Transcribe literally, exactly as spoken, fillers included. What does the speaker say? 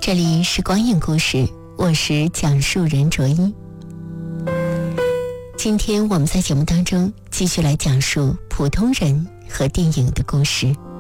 这里是光影故事，我是讲述人卓一。今天我们在节目当中继续来讲述普通人和电影的故事。